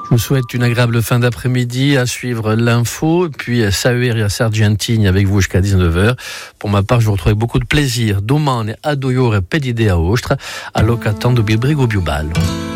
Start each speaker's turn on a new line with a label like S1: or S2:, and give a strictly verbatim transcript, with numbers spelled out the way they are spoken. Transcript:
S1: Je vous souhaite une agréable fin d'après-midi à suivre l'info, puis Saveria Sargentini avec vous jusqu'à dix-neuf heures. Pour ma part, je vous retrouve avec beaucoup de plaisir. Domani a due ore pedide a ostra, all'occasione do Bilbrigo Biubal.